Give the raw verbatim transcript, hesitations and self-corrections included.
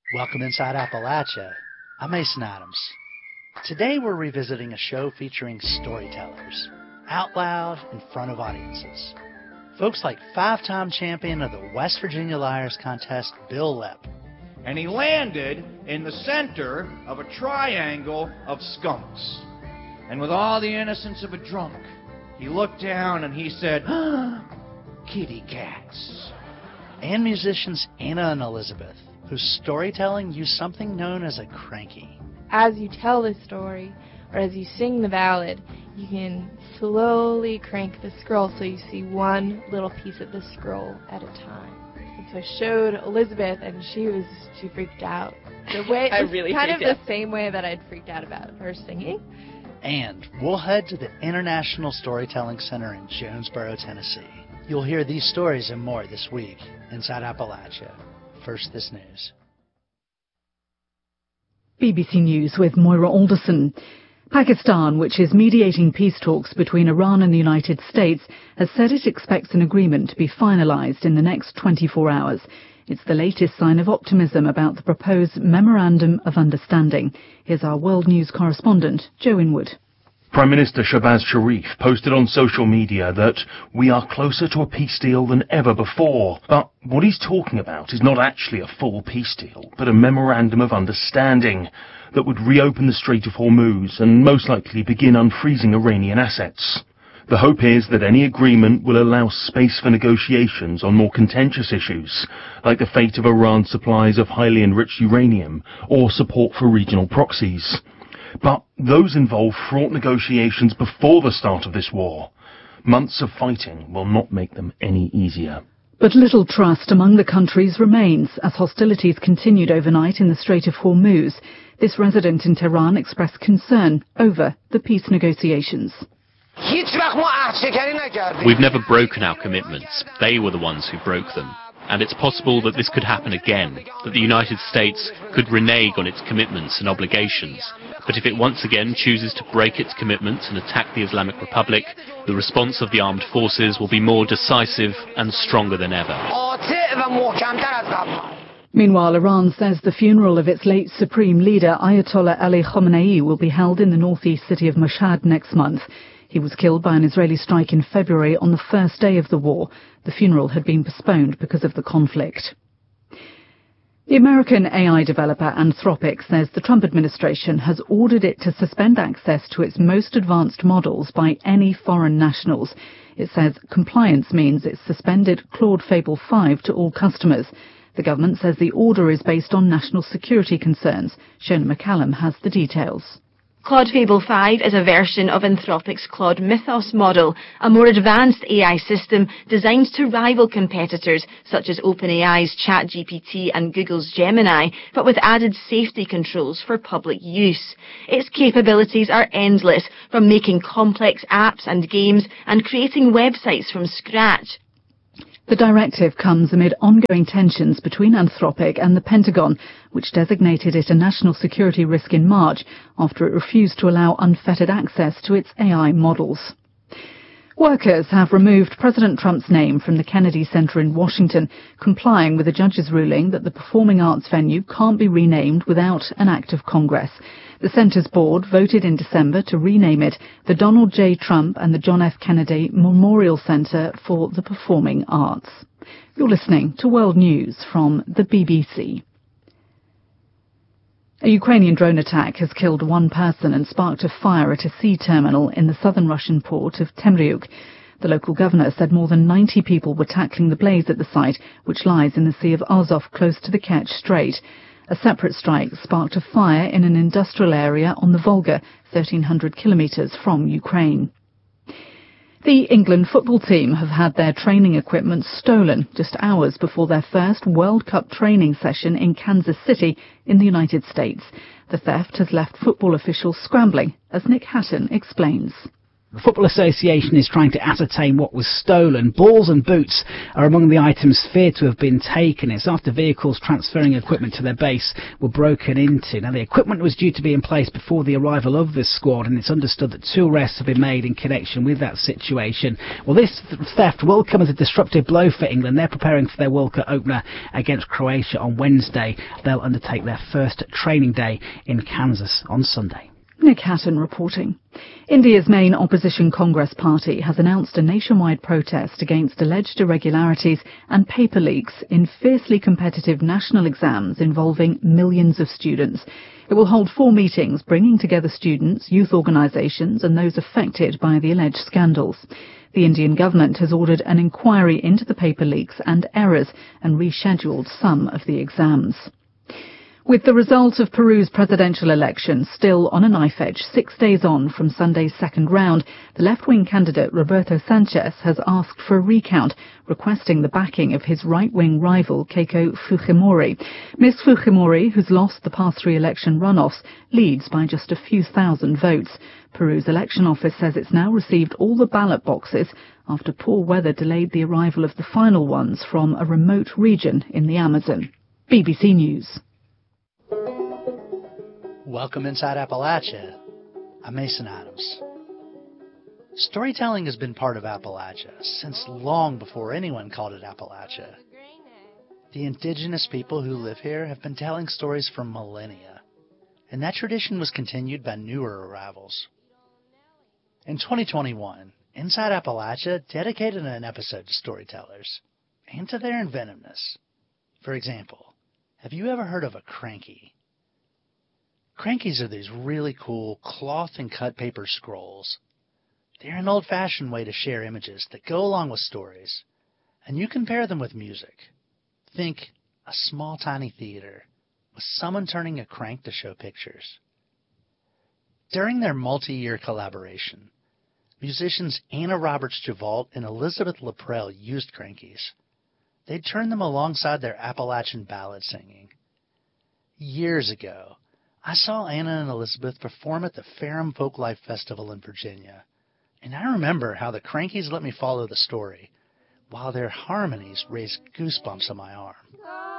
Welcome inside Appalachia. I'm Mason Adams. Today we're revisiting a show featuring storytellers, out loud in front of audiences. Folks like five-time champion of the West Virginia Liars Contest, Bill Lepp. And he landed in the center of a triangle of skunks. And with all the innocence of a drunk, he looked down and he said, kitty cats. And musicians Anna and Elizabeth, whose storytelling used something known as a cranky. As you tell the story, or as you sing the ballad, you can slowly crank the scroll so you see one little piece of the scroll at a time. And so I showed Elizabeth, and she was, she freaked out. The way, I really kind of out. the same way that I'd freaked out about her singing. And we'll head to the International Storytelling Center in Jonesboro, Tennessee. You'll hear these stories and more this week inside Appalachia. First, this news. B B C News with Moira Alderson. Pakistan, which is mediating peace talks between Iran and the United States, has said it expects an agreement to be finalised in the next twenty-four hours. It's the latest sign of optimism about the proposed Memorandum of Understanding. Here's our World News correspondent, Joe Inwood. Prime Minister Shahbaz Sharif posted on social media that we are closer to a peace deal than ever before. But what he's talking about is not actually a full peace deal, but a memorandum of understanding that would reopen the Strait of Hormuz and most likely begin unfreezing Iranian assets. The hope is that any agreement will allow space for negotiations on more contentious issues, like the fate of Iran's supplies of highly enriched uranium or support for regional proxies. But those involve fraught negotiations before the start of this war. Months of fighting will not make them any easier. But little trust among the countries remains as hostilities continued overnight in the Strait of Hormuz. This resident in Tehran expressed concern over the peace negotiations. We've never broken our commitments. They were the ones who broke them. And it's possible that this could happen again, that the United States could renege on its commitments and obligations. But if it once again chooses to break its commitments and attack the Islamic Republic, the response of the armed forces will be more decisive and stronger than ever. Meanwhile, Iran says the funeral of its late supreme leader, Ayatollah Ali Khamenei, will be held in the northeast city of Mashhad next month. He was killed by an Israeli strike in February on the first day of the war. The funeral had been postponed because of the conflict. The American A I developer Anthropic says the Trump administration has ordered it to suspend access to its most advanced models by any foreign nationals. It says compliance means it's suspended Claude Fable five to all customers. The government says the order is based on national security concerns. Shona McCallum has the details. Claude Fable five is a version of Anthropic's Claude Mythos model, a more advanced A I system designed to rival competitors such as OpenAI's ChatGPT and Google's Gemini, but with added safety controls for public use. Its capabilities are endless, from making complex apps and games and creating websites from scratch. The directive comes amid ongoing tensions between Anthropic and the Pentagon, which designated it a national security risk in March after it refused to allow unfettered access to its A I models. Workers have removed President Trump's name from the Kennedy Center in Washington, complying with a judge's ruling that the performing arts venue can't be renamed without an act of Congress. The center's board voted in December to rename it the Donald J. Trump and the John F. Kennedy Memorial Center for the Performing Arts. You're listening to World News from the B B C. A Ukrainian drone attack has killed one person and sparked a fire at a sea terminal in the southern Russian port of Temryuk. The local governor said more than ninety people were tackling the blaze at the site, which lies in the Sea of Azov close to the Kerch Strait. A separate strike sparked a fire in an industrial area on the Volga, thirteen hundred kilometres from Ukraine. The England football team have had their training equipment stolen just hours before their first World Cup training session in Kansas City in the United States. The theft has left football officials scrambling, as Nick Hatton explains. The Football Association is trying to ascertain what was stolen. Balls and boots are among the items feared to have been taken. It's after vehicles transferring equipment to their base were broken into. Now, the equipment was due to be in place before the arrival of this squad, and it's understood that two arrests have been made in connection with that situation. Well, this theft will come as a disruptive blow for England. They're preparing for their World Cup opener against Croatia on Wednesday. They'll undertake their first training day in Kansas on Sunday. Nick Hatton reporting. India's main opposition Congress party has announced a nationwide protest against alleged irregularities and paper leaks in fiercely competitive national exams involving millions of students. It will hold four meetings bringing together students, youth organisations and those affected by the alleged scandals. The Indian government has ordered an inquiry into the paper leaks and errors and rescheduled some of the exams. With the result of Peru's presidential election still on a knife edge six days on from Sunday's second round, the left-wing candidate Roberto Sanchez has asked for a recount, requesting the backing of his right-wing rival Keiko Fujimori. Miss Fujimori, who's lost the past three election runoffs, leads by just a few thousand votes. Peru's election office says it's now received all the ballot boxes after poor weather delayed the arrival of the final ones from a remote region in the Amazon. B B C News. Welcome inside Appalachia. I'm Mason Adams. Storytelling has been part of Appalachia since long before anyone called it Appalachia. The indigenous people who live here have been telling stories for millennia, and that tradition was continued by newer arrivals. In twenty twenty-one, Inside Appalachia dedicated an episode to storytellers and to their inventiveness. For example, have you ever heard of a cranky? Crankies are these really cool cloth and cut paper scrolls. They're an old-fashioned way to share images that go along with stories, and you can pair them with music. Think a small, tiny theater with someone turning a crank to show pictures. During their multi-year collaboration, musicians Anna Roberts-Javolt and Elizabeth Laprelle used crankies. They'd turn them alongside their Appalachian ballad singing. Years ago, I saw Anna and Elizabeth perform at the Ferrum Folklife Festival in Virginia, and I remember how the crankies let me follow the story, while their harmonies raised goosebumps on my arm.